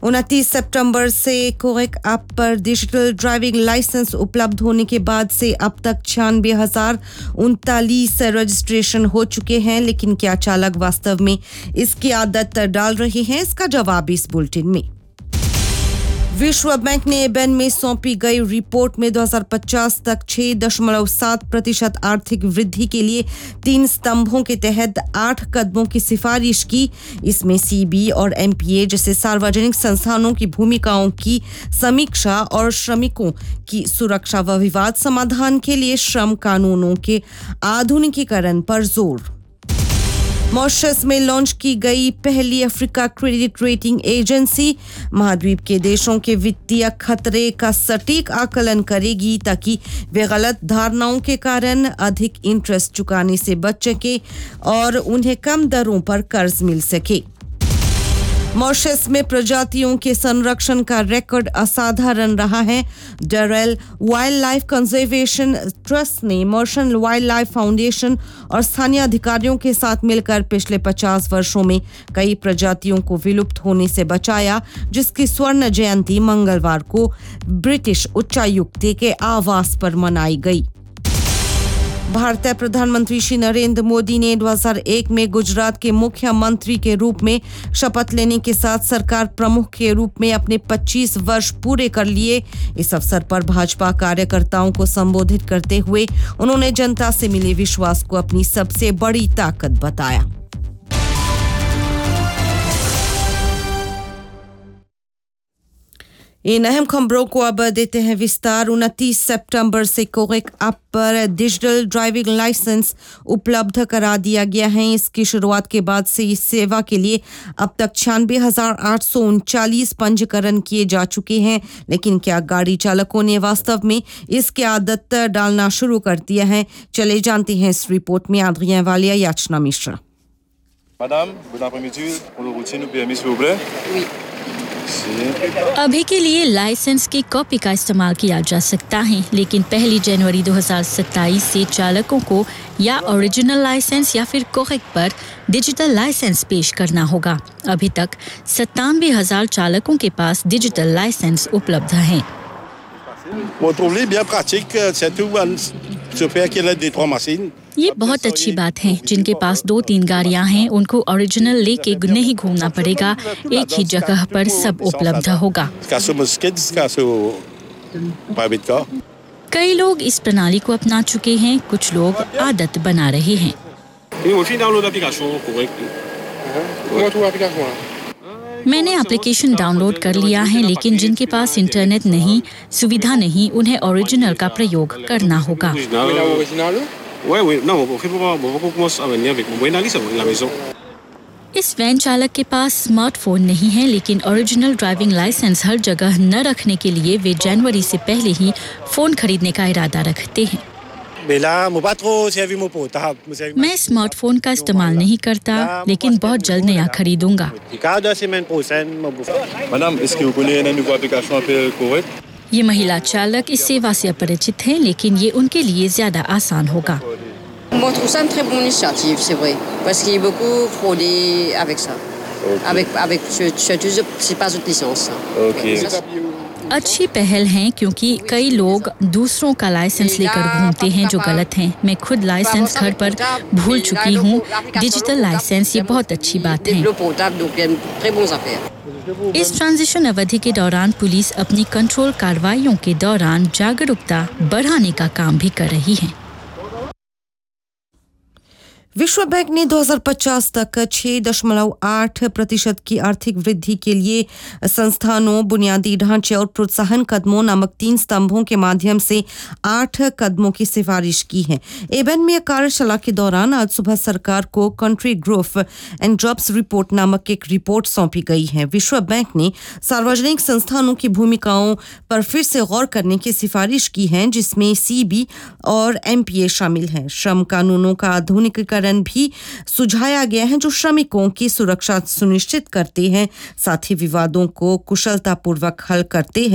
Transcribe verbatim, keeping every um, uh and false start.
उनतीस सितंबर से कोरेक ऐप पर डिजिटल ड्राइविंग लाइसेंस उपलब्ध होने के बाद से अब तक छियानवे हजार उनतालीस रजिस्ट्रेशन हो चुके हैं, लेकिन क्या चालक वास्तव में इसकी आदत डाल रहे हैं? इसका जवाब इस बुलेटिन में। विश्व बैंक ने एबेन में सौंपी गई रिपोर्ट में दो हज़ार पचास तक छह दशमलव सात प्रतिशत आर्थिक वृद्धि के लिए तीन स्तंभों के तहत आठ कदमों की सिफारिश की। इसमें सीबी और एमपीए जैसे सार्वजनिक संस्थानों की भूमिकाओं की समीक्षा और श्रमिकों की सुरक्षा व विवाद समाधान के लिए श्रम कानूनों के आधुनिकीकरण पर जोर। मॉरिशस में लॉन्च की गई पहली अफ्रीका क्रेडिट रेटिंग एजेंसी महाद्वीप के देशों के वित्तीय खतरे का सटीक आकलन करेगी ताकि वे गलत धारणाओं के कारण अधिक इंटरेस्ट चुकाने से बच सके और उन्हें कम दरों पर कर्ज मिल सके। मॉरिशस में प्रजातियों के संरक्षण का रिकॉर्ड असाधारण रहा है। Durrell wild life conservation trust ने मॉरिशन वाइल्ड लाइफ फाउंडेशन और स्थानीय अधिकारियों के साथ मिलकर पिछले पचास वर्षों में कई प्रजातियों को विलुप्त होने से बचाया, जिसकी स्वर्ण जयंती मंगलवार को ब्रिटिश उच्चायुक्त के आवास पर मनाई गई। भारतीय प्रधानमंत्री श्री नरेंद्र मोदी ने दो हज़ार एक में गुजरात के मुख्यमंत्री के रूप में शपथ लेने के साथ सरकार प्रमुख के रूप में अपने पच्चीस वर्ष पूरे कर लिए। इस अवसर पर भाजपा कार्यकर्ताओं को संबोधित करते हुए उन्होंने जनता से मिले विश्वास को अपनी सबसे बड़ी ताकत बताया। इन अहम खबरों को अब देते हैं विस्तार। उनतीस सितंबर से कोरेक ऐप पर डिजिटल ड्राइविंग लाइसेंस उपलब्ध करा दिया गया है। इसकी शुरुआत के बाद से इस सेवा के लिए अब तक छियानवे हजार आठ सौ उनचालीस पंजीकरण किए जा चुके हैं, लेकिन क्या गाड़ी चालकों ने वास्तव में इसकी आदत डालना शुरू कर दिया है? चले जानते हैं इस रिपोर्ट में। आद्रिया वालिया, याचना Mishra. Madam, good après-midi, pour le routier, nous permis s'il vous plaît? Oui. अभी के लिए लाइसेंस की कॉपी का इस्तेमाल किया जा सकता है, लेकिन पहली जनवरी दो हज़ार सत्ताईस से चालकों को या ओरिजिनल लाइसेंस या फिर कोरेक पर डिजिटल लाइसेंस पेश करना होगा। अभी तक सत्तानवे हजार चालकों के पास डिजिटल लाइसेंस उपलब्ध हैं। ये बहुत अच्छी बात है। जिनके पास दो तीन गाड़ियां हैं उनको ओरिजिनल लेके नहीं घूमना पड़ेगा, एक ही जगह पर सब उपलब्ध होगा। कई लोग इस प्रणाली को अपना चुके हैं, कुछ लोग आदत बना रहे हैं। मैंने एप्लीकेशन डाउनलोड कर लिया है, लेकिन जिनके पास इंटरनेट नहीं, सुविधा नहीं, उन्हें ओरिजिनल का प्रयोग करना होगा। इस वैन चालक के पास स्मार्टफोन नहीं है, लेकिन ओरिजिनल ड्राइविंग लाइसेंस हर जगह न रखने के लिए वे जनवरी से पहले ही फोन खरीदने का इरादा रखते हैं। मैं स्मार्टफोन का इस्तेमाल नहीं करता, लेकिन बहुत जल्द नया खरीदूंगा। ये महिला चालक इस सेवा से अपरिचित हैं, लेकिन ये उनके लिए ज्यादा आसान होगा। Moi, je trouve ça une très bonne initiative, c'est vrai, parce qu'il y a beaucoup fraudé avec ça. Okay. Avec, avec, je, je, c'est pas une licence. Okay. अच्छी पहल है, क्योंकि कई लोग दूसरों का लाइसेंस लेकर घूमते हैं जो गलत हैं। मैं खुद लाइसेंस घर पर भूल चुकी हूँ। डिजिटल लाइसेंस ये बहुत अच्छी बात है। इस ट्रांजिशन अवधि के दौरान पुलिस अपनी कंट्रोल कार्रवाइयों के दौरान जागरूकता बढ़ाने का काम भी कर रही है। विश्व बैंक ने दो हज़ार पचास तक छह दशमलव आठ प्रतिशत की आर्थिक वृद्धि के लिए संस्थानों, बुनियादी ढांचे और प्रोत्साहन कदमों नामक तीन स्तंभों के माध्यम से आठ कदमों की सिफारिश की है। एबेन में कार्यशाला के दौरान आज सुबह सरकार को country growth and jobs report नामक एक रिपोर्ट सौंपी गई है। विश्व बैंक ने सार्वजनिक संस्थानों की भूमिकाओं पर फिर से गौर करने की सिफारिश की है, जिसमें सीबी और एमपीए शामिल हैं। श्रम कानूनों का आधुनिकीकरण भी सुझाया गया है, जो श्रमिकों की सुरक्षा सुनिश्चित करते हैं, साथ ही विवादों को कुशलतापूर्वक हल करते हैं।